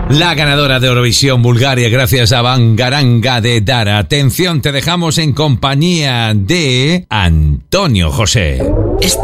La ganadora de Eurovisión Bulgaria gracias a Bangaranga de Dara. Atención, te dejamos en compañía de Antonio José.